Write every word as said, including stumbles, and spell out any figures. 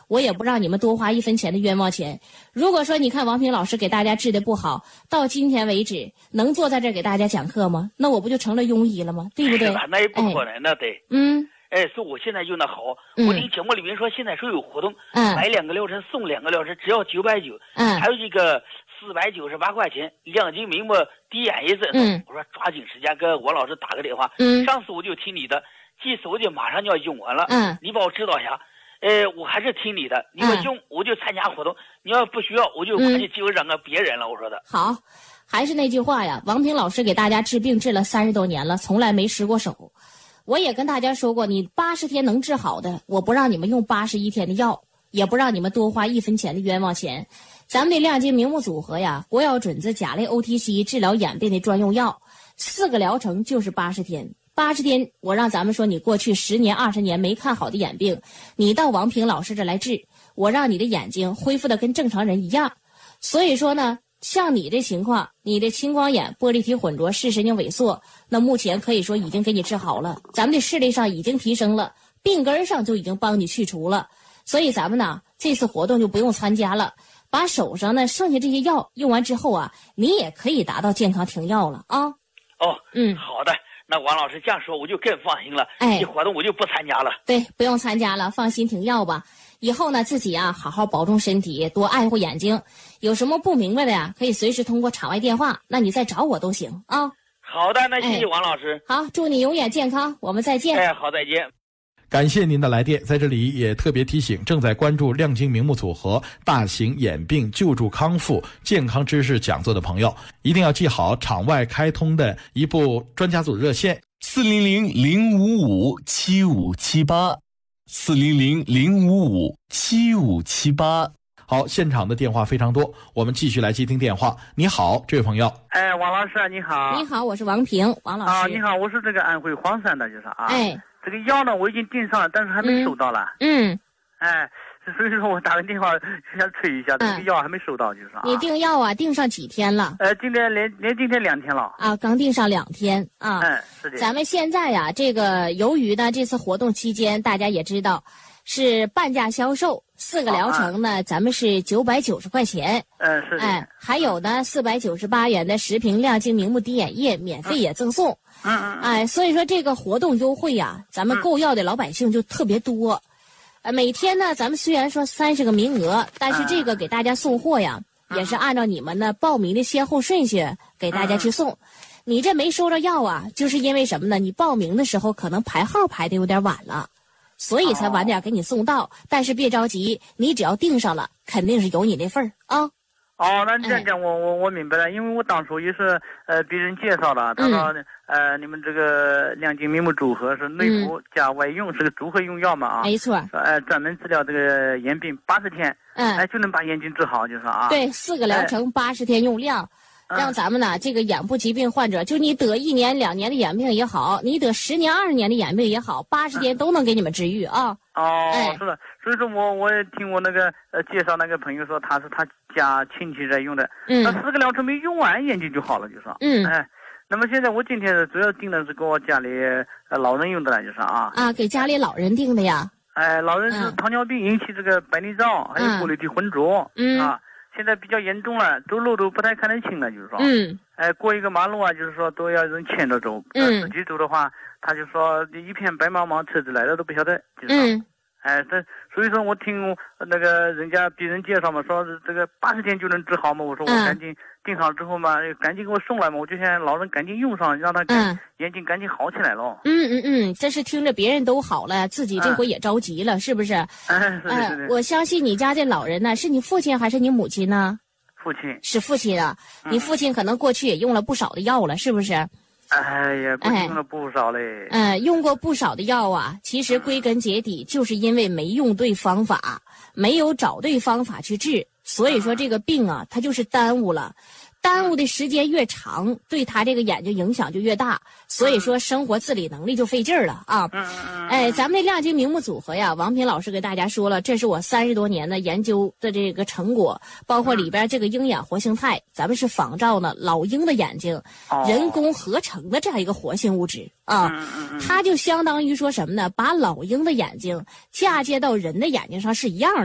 我也不让你们多花一分钱的冤枉钱。如果说你看王平老师给大家治的不好，到今天为止能坐在这儿给大家讲课吗？那我不就成了庸医了吗？对不对？ 那也不可能的，对。 嗯。 哎，所以我现在用的好。 嗯、 我听节目里面说，现在说有活动， 嗯、 买两个疗程送两个疗程，只要九百九。 嗯。 还有一个四百九十八块钱亮晶明目滴眼液针。 嗯。 我说抓紧时间给王老师打个电话。 嗯。 上次我就听你的，这次我就马上就要用完了。 嗯。 你帮我指导一下。呃，我还是听你的，你要用、嗯、我就参加活动，你要不需要我就赶紧机会让个别人了。我说的好，还是那句话呀，王平老师给大家治病治了三十多年了，从来没失过手。我也跟大家说过，你八十天能治好的，我不让你们用八十一天的药，也不让你们多花一分钱的冤枉钱。咱们的亮晶明目组合呀，国药准字甲类 O T C 治疗眼病的专用药，四个疗程就是八十天。八十天，我让咱们说你过去十年、二十年没看好的眼病，你到王平老师这来治，我让你的眼睛恢复的跟正常人一样。所以说呢，像你这情况，你的青光眼、玻璃体混浊、视神经萎缩，那目前可以说已经给你治好了，咱们的视力上已经提升了，病根上就已经帮你去除了。所以咱们呢，这次活动就不用参加了，把手上呢剩下这些药用完之后啊，你也可以达到健康停药了啊。 哦， 嗯， 好的。那王老师这样说，我就更放心了。 哎， 这活动我就不参加了。 对，不用参加了，放心停药吧。以后呢，自己啊好好保重身体，多爱护眼睛。有什么不明白的呀，可以随时通过场外电话，那你再找我都行啊。 好的，那谢谢王老师。 哎、好，祝你永远健康，我们再见。 哎，好，再见。 感谢您的来电，在这里也特别提醒正在关注亮晶明目组合大型眼病救助康复健康知识讲座的朋友，一定要记好场外开通的一部专家组热线四零零零五五七五七八四零零零五五七五七八。 好，现场的电话非常多，我们继续来接听电话。你好，这位朋友。 哎，王老师你好。 你好，我是王平，王老师。 啊，你好，我是这个安徽黄山的，就是啊。 哎。 这个药呢，我已经订上了，但是还没收到了。 嗯。 哎，所以说我打个电话想催一下，这个药还没收到，就是啊。 你订药啊？订上几天了？ 呃，今天连连今天两天了。 啊，刚订上两天啊。 嗯，是的。 咱们现在呀，这个由于呢这次活动期间，大家也知道是半价销售，四个疗程呢，啊、咱们是九百九十块钱。 嗯，是的。 哎，还有呢四百九十八元的十瓶亮晶明目滴眼液免费也赠送。 嗯嗯。 哎，所以说这个活动优惠呀，咱们购药的老百姓就特别多。呃，每天呢，咱们虽然说三十个名额，但是这个给大家送货呀，嗯、也是按照你们的报名的先后顺序给大家去送。嗯、你这没收着药啊，就是因为什么呢？你报名的时候可能排号排的有点晚了，所以才晚点给你送到。哦、但是别着急，你只要订上了，肯定是有你那份儿啊。 哦，那你这样讲，我我我明白了，因为我当初也是呃别人介绍了，他说、嗯、呃你们这个亮晶明目组合是内服加外用，嗯、是个组合用药嘛啊， 没错， 呃专门治疗这个眼病，八十天， 嗯， 哎就能把眼睛治好，就是啊， 对，四个疗程八十天用量。哎让咱们呢，这个眼部疾病患者，就你得一年两年的眼病也好，你得十年二十年的眼病也好，八十天都能给你们治愈啊。 哦，哎、是的，所以说我我也听我那个呃介绍那个朋友说，他是他家亲戚在用的，嗯，他四个疗程没用完，眼睛就好了，就说， 嗯， 哎，那么现在我今天主要订的是给我家里呃老人用的了，就是啊。 啊，给家里老人订的呀。 哎，老人是糖尿病引起这个白内障，还有玻璃体混浊， 嗯啊。现在比较严重了，走路都不太看得清了，就是说， 嗯， 哎，过一个马路啊，就是说都要人牵着走， 嗯， 自己走的话，他就说一片白茫茫，车子来了都不晓得，就是说， 嗯， 哎，这所以说我听那个人家别人介绍嘛，说这个八十天就能治好嘛，我说我赶紧订上之后嘛，赶紧给我送来嘛，我就想老人赶紧用上，让他嗯眼睛赶紧好起来了。 嗯嗯嗯，这是听着别人都好了，自己这回也着急了，嗯、是不是？ 哎，是的，是的。 我相信你家这老人呢，是你父亲还是你母亲呢？ 父亲是父亲啊，嗯、你父亲可能过去也用了不少的药了，是不是？ 哎呀，过去用了不少嘞。 嗯、呃，用过不少的药啊，其实归根结底就是因为没用对方法，没有找对方法去治，所以说这个病啊，它就是耽误了。耽误的时间越长，对他这个眼睛影响就越大，所以说生活自理能力就费劲儿了啊！哎，咱们这亮晶明目组合呀，王平老师给大家说了，这是我三十多年的研究的这个成果，包括里边这个鹰眼活性肽，咱们是仿照呢老鹰的眼睛，人工合成的这样一个活性物质啊，它就相当于说什么呢？把老鹰的眼睛嫁接到人的眼睛上是一样的。